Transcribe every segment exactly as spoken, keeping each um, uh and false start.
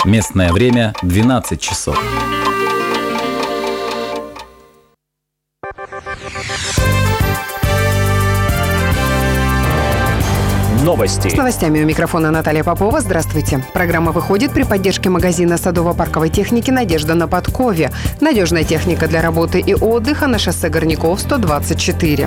Местное время двенадцать часов. Новости. С новостями у микрофона Наталья Попова. Здравствуйте. Программа выходит при поддержке магазина садово-парковой техники «Надежда» на Подкове. Надежная техника для работы и отдыха на шоссе Горняков, сто двадцать четыре.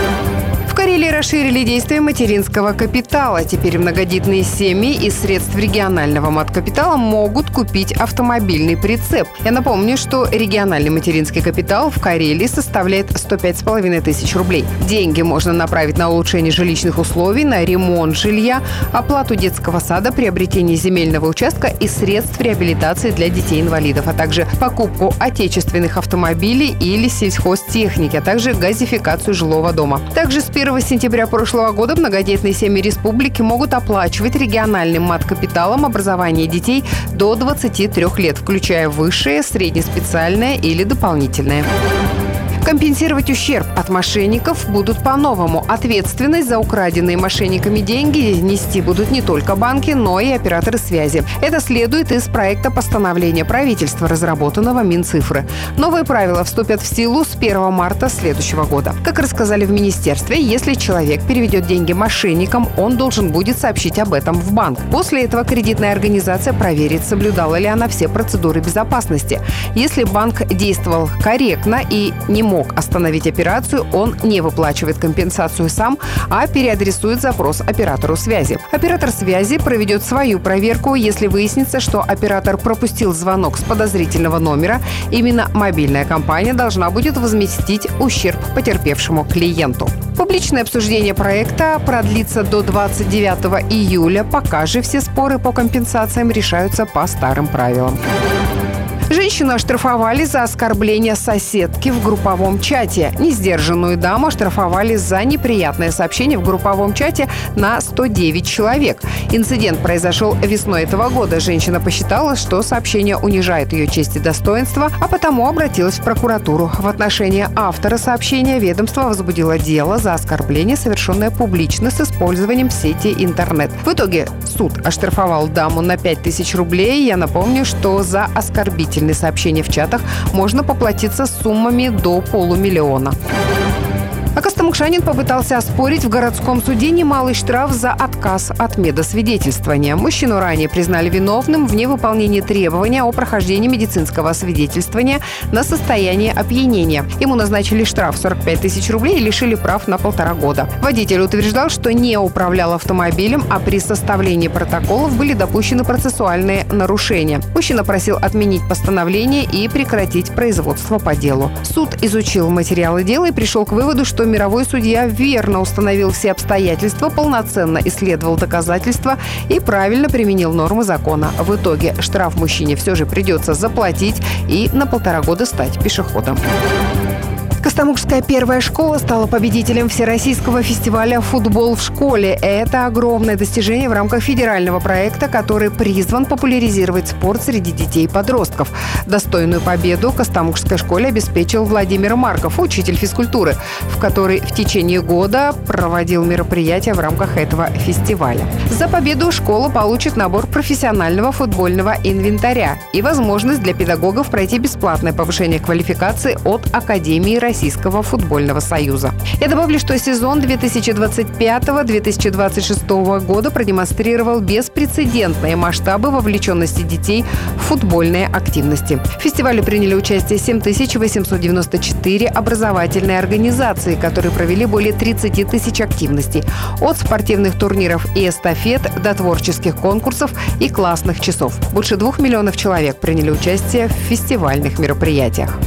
В Карелии расширили действие материнского капитала. Теперь многодетные семьи из средств регионального маткапитала могут купить автомобильный прицеп. Я напомню, что региональный материнский капитал в Карелии составляет сто пять с половиной тысяч рублей. Деньги можно направить на улучшение жилищных условий, на ремонт жилья, оплату детского сада, приобретение земельного участка и средств реабилитации для детей-инвалидов, а также покупку отечественных автомобилей или сельхозтехники, а также газификацию жилого дома. Также с первого сентября прошлого года многодетные семьи республики могут оплачивать региональным маткапиталом образование детей до двадцати трёх лет, включая высшее, среднеспециальное или дополнительное. Компенсировать ущерб от мошенников будут по-новому. Ответственность за украденные мошенниками деньги нести будут не только банки, но и операторы связи. Это следует из проекта постановления правительства, разработанного Минцифры. Новые правила вступят в силу с первого марта следующего года. Как рассказали в министерстве, если человек переведет деньги мошенникам, он должен будет сообщить об этом в банк. После этого кредитная организация проверит, соблюдала ли она все процедуры безопасности. Если банк действовал корректно и не мог мог остановить операцию, он не выплачивает компенсацию сам, а переадресует запрос оператору связи. Оператор связи проведет свою проверку. Если выяснится, что оператор пропустил звонок с подозрительного номера, именно мобильная компания должна будет возместить ущерб потерпевшему клиенту. Публичное обсуждение проекта продлится до двадцать девятого июля, пока же все споры по компенсациям решаются по старым правилам. Женщину оштрафовали за оскорбление соседки в групповом чате. Несдержанную даму оштрафовали за неприятное сообщение в групповом чате на сто девять человек. Инцидент произошел весной этого года. Женщина посчитала, что сообщение унижает ее честь и достоинство, а потому обратилась в прокуратуру. В отношении автора сообщения ведомство возбудило дело за оскорбление, совершенное публично с использованием сети интернет. В итоге суд оштрафовал даму на пять тысяч рублей. Я напомню, что за оскорбительное сообщения в чатах можно поплатиться суммами до полумиллиона. А костомукшанин попытался оспорить в городском суде немалый штраф за отказ от медосвидетельствования. Мужчину ранее признали виновным в невыполнении требования о прохождении медицинского освидетельствования на состояние опьянения. Ему назначили штраф сорок пять тысяч рублей и лишили прав на полтора года. Водитель утверждал, что не управлял автомобилем, а при составлении протоколов были допущены процессуальные нарушения. Мужчина просил отменить постановление и прекратить производство по делу. Суд изучил материалы дела и пришел к выводу, что мировой судья верно установил все обстоятельства, полноценно исследовал доказательства и правильно применил нормы закона. В итоге штраф мужчине все же придется заплатить и на полтора года стать пешеходом. Костомукшская первая школа стала победителем Всероссийского фестиваля «Футбол в школе». Это огромное достижение в рамках федерального проекта, который призван популяризировать спорт среди детей и подростков. Достойную победу Костомукшской школе обеспечил Владимир Марков, учитель физкультуры, в который в течение года проводил мероприятия в рамках этого фестиваля. За победу школа получит набор профессионального футбольного инвентаря и возможность для педагогов пройти бесплатное повышение квалификации от Академии России. Российского футбольного союза. Я добавлю, что сезон две тысячи двадцать пятого — две тысячи двадцать шестого года продемонстрировал беспрецедентные масштабы вовлеченности детей в футбольные активности. В фестивале приняли участие семь тысяч восемьсот девяносто четыре образовательные организации, которые провели более тридцати тысяч активностей. От спортивных турниров и эстафет до творческих конкурсов и классных часов. Больше двух миллионов человек приняли участие в фестивальных мероприятиях.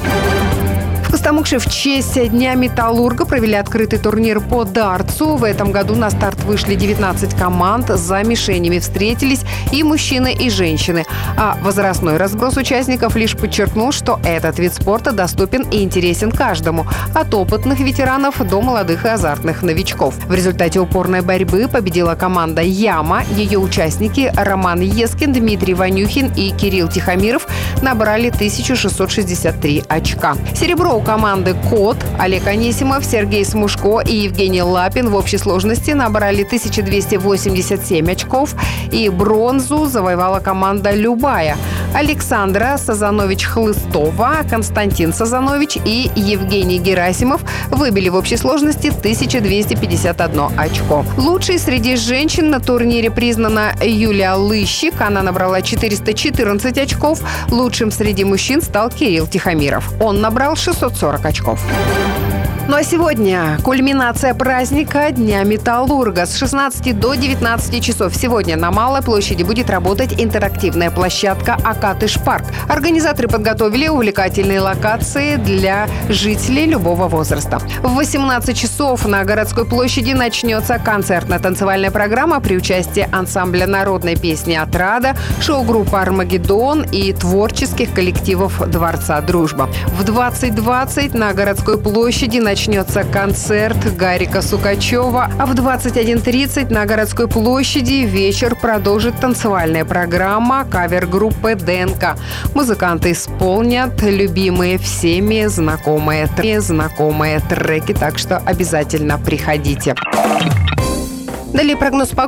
В Костомукше в честь Дня металлурга провели открытый турнир по дартсу. В этом году на старт вышли девятнадцать команд. За мишенями встретились и мужчины, и женщины. А возрастной разброс участников лишь подчеркнул, что этот вид спорта доступен и интересен каждому. От опытных ветеранов до молодых и азартных новичков. В результате упорной борьбы победила команда «Яма». Ее участники Роман Ескин, Дмитрий Ванюхин и Кирилл Тихомиров набрали тысячу шестьсот шестьдесят три очка. Серебро у команды «Кот» Олег Анисимов, Сергей Смушко и Евгений Лапин в общей сложности набрали тысяча двести восемьдесят семь очков. И бронзу завоевала команда «Любая». Александра Сазанович-Хлыстова, Константин Сазанович и Евгений Герасимов выбили в общей сложности тысяча двести пятьдесят одно очко. Лучшей среди женщин на турнире признана Юлия Лыщик. Она набрала четыреста четырнадцать очков. Лучшим среди мужчин стал Кирилл Тихомиров. Он набрал шестьсот сорок очков. Ну а сегодня кульминация праздника Дня металлурга. С шестнадцати до девятнадцати часов сегодня на Малой площади будет работать интерактивная площадка «Акатыш-парк». Организаторы подготовили увлекательные локации для жителей любого возраста. В восемнадцать часов на городской площади начнется концертно-танцевальная программа при участии ансамбля народной песни «Отрада», шоу-группы «Армагеддон» и творческих коллективов Дворца Дружба. В двадцать двадцать на городской площади начнется Начнется концерт Гарика Сукачева, а в двадцать один тридцать на городской площади вечер продолжит танцевальная программа кавер-группы ДНК. Музыканты исполнят любимые всеми знакомые, знакомые треки, так что обязательно приходите. Далее прогноз погоды.